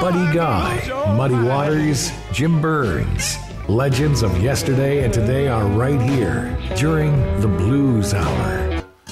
Buddy Guy, Muddy Waters, Jim Burns. Legends of yesterday and today are right here during the Blues Hour.